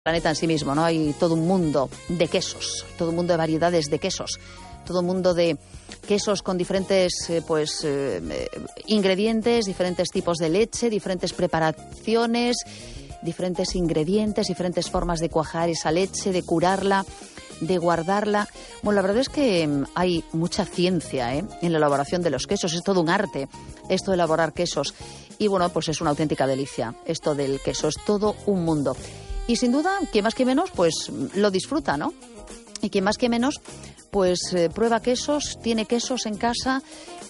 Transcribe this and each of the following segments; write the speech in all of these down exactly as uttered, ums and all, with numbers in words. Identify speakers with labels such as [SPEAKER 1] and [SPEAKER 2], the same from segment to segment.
[SPEAKER 1] planeta en sí mismo, ¿no? Hay todo un mundo de quesos, todo un mundo de variedades de quesos, todo un mundo de quesos con diferentes eh, pues eh, ingredientes, diferentes tipos de leche, diferentes preparaciones, diferentes ingredientes, diferentes formas de cuajar esa leche, de curarla, de guardarla. Bueno, la verdad es que hay mucha ciencia ¿eh? en la elaboración de los quesos, es todo un arte esto de elaborar quesos. Y bueno, pues es una auténtica delicia esto del queso, es todo un mundo. Y sin duda, quien más que menos, pues lo disfruta, ¿no? Y quien más que menos, pues eh, prueba quesos, tiene quesos en casa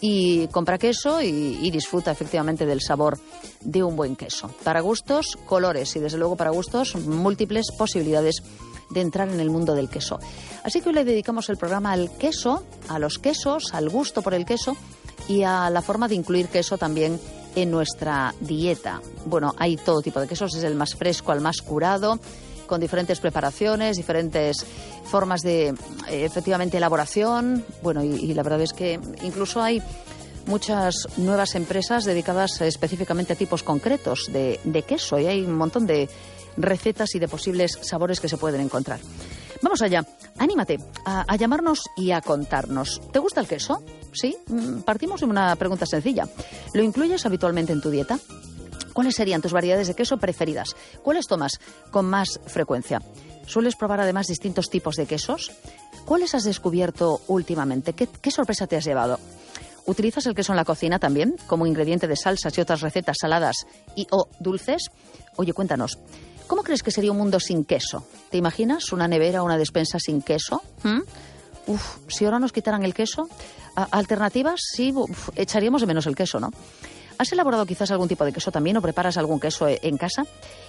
[SPEAKER 1] y compra queso y, y disfruta efectivamente del sabor de un buen queso. Para gustos, colores y desde luego para gustos, múltiples posibilidades de entrar en el mundo del queso. Así que hoy le dedicamos el programa al queso, a los quesos, al gusto por el queso y a la forma de incluir queso también en nuestra dieta. Bueno, hay todo tipo de quesos, desde el más fresco al más curado, con diferentes preparaciones, diferentes formas de, eh, efectivamente, elaboración. Bueno, y, y la verdad es que incluso hay muchas nuevas empresas dedicadas específicamente a tipos concretos de, de queso, y hay un montón de recetas y de posibles sabores que se pueden encontrar. Vamos allá, anímate a, a llamarnos y a contarnos. ¿Te gusta el queso? Sí, partimos de una pregunta sencilla. ¿Lo incluyes habitualmente en tu dieta? ¿Cuáles serían tus variedades de queso preferidas? ¿Cuáles tomas con más frecuencia? ¿Sueles probar además distintos tipos de quesos? ¿Cuáles has descubierto últimamente? ¿Qué, qué sorpresa te has llevado? ¿Utilizas el queso en la cocina también, como ingrediente de salsas y otras recetas saladas y o dulces? Oye, cuéntanos, ¿cómo crees que sería un mundo sin queso? ¿Te imaginas una nevera o una despensa sin queso? ¿Mm? Uf, si ahora nos quitaran el queso, alternativas, sí, uf, echaríamos de menos el queso, ¿no? ¿Has elaborado quizás algún tipo de queso también o preparas algún queso en casa?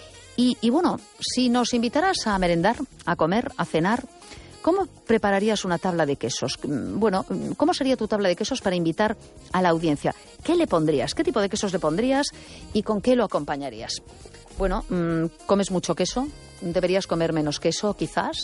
[SPEAKER 1] Y, y bueno, si nos invitaras a merendar, a comer, a cenar, ¿cómo prepararías una tabla de quesos? Bueno, ¿cómo sería tu tabla de quesos para invitar a la audiencia? ¿Qué le pondrías? ¿Qué tipo de quesos le pondrías y con qué lo acompañarías? Bueno, ¿comes mucho queso? ¿Deberías comer menos queso, quizás?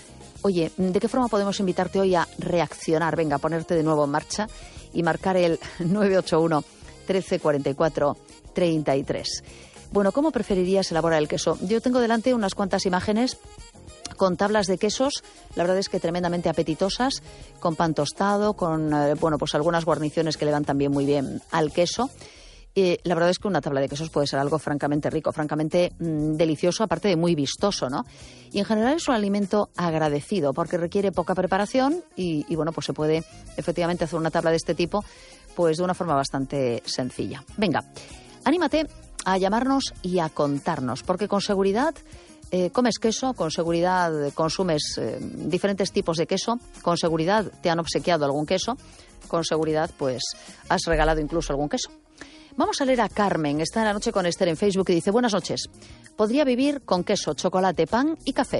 [SPEAKER 1] Oye, ¿de qué forma podemos invitarte hoy a reaccionar? Venga, a ponerte de nuevo en marcha y marcar el nueve ocho uno, trece cuarenta y cuatro, treinta y tres. Bueno, ¿cómo preferirías elaborar el queso? Yo tengo delante unas cuantas imágenes con tablas de quesos, la verdad es que tremendamente apetitosas, con pan tostado, con eh, bueno, pues algunas guarniciones que le dan también muy bien al queso. Eh, la verdad es que una tabla de quesos puede ser algo francamente rico, francamente mmm, delicioso, aparte de muy vistoso, ¿no? Y en general es un alimento agradecido porque requiere poca preparación y, y bueno, pues se puede efectivamente hacer una tabla de este tipo pues de una forma bastante sencilla. Venga, anímate a llamarnos y a contarnos, porque con seguridad eh, comes queso, con seguridad consumes eh, diferentes tipos de queso, con seguridad te han obsequiado algún queso, con seguridad pues has regalado incluso algún queso. Vamos a leer a Carmen, está en La Noche con Esther en Facebook y dice: buenas noches, podría vivir con queso, chocolate, pan y café.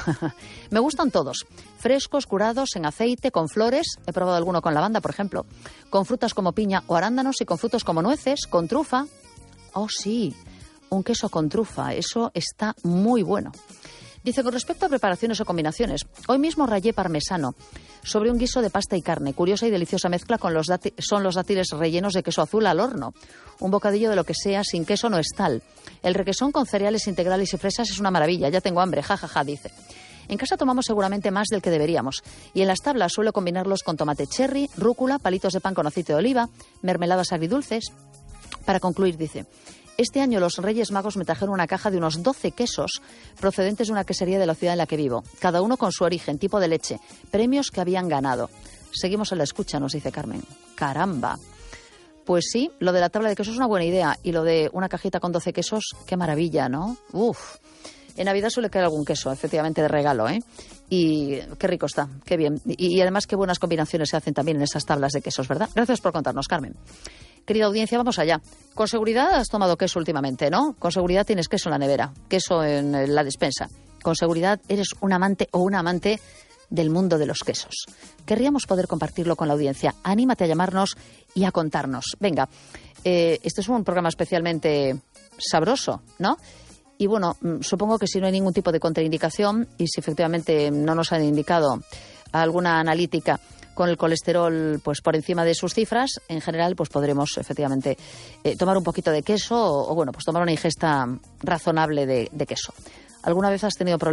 [SPEAKER 1] Me gustan todos, frescos, curados, en aceite, con flores, he probado alguno con lavanda, por ejemplo, con frutas como piña o arándanos y con frutos como nueces, con trufa. Oh sí, un queso con trufa, eso está muy bueno. Dice, con respecto a preparaciones o combinaciones, hoy mismo rallé parmesano sobre un guiso de pasta y carne. Curiosa y deliciosa mezcla con los dáti- son los dátiles rellenos de queso azul al horno. Un bocadillo de lo que sea, sin queso no es tal. El requesón con cereales integrales y fresas es una maravilla. Ya tengo hambre, jajaja, ja, ja, dice. En casa tomamos seguramente más del que deberíamos. Y en las tablas suelo combinarlos con tomate cherry, rúcula, palitos de pan con aceite de oliva, mermeladas agridulces. Para concluir, dice, este año los Reyes Magos me trajeron una caja de unos doce quesos procedentes de una quesería de la ciudad en la que vivo, cada uno con su origen, tipo de leche, premios que habían ganado. Seguimos a la escucha, nos dice Carmen. ¡Caramba! Pues sí, lo de la tabla de quesos es una buena idea, y lo de una cajita con doce quesos, qué maravilla, ¿no? Uf. En Navidad suele caer algún queso, efectivamente, de regalo, ¿eh? Y qué rico está, qué bien. Y, y además qué buenas combinaciones se hacen también en esas tablas de quesos, ¿verdad? Gracias por contarnos, Carmen. Querida audiencia, vamos allá. Con seguridad has tomado queso últimamente, ¿no? Con seguridad tienes queso en la nevera, queso en la despensa. Con seguridad eres un amante o una amante del mundo de los quesos. Querríamos poder compartirlo con la audiencia. Anímate a llamarnos y a contarnos. Venga, eh, este es un programa especialmente sabroso, ¿no? Y bueno, supongo que si no hay ningún tipo de contraindicación y si efectivamente no nos han indicado alguna analítica con el colesterol pues por encima de sus cifras, en general pues podremos efectivamente eh, tomar un poquito de queso o, o bueno, pues tomar una ingesta razonable de, de queso. ¿Alguna vez has tenido problemas?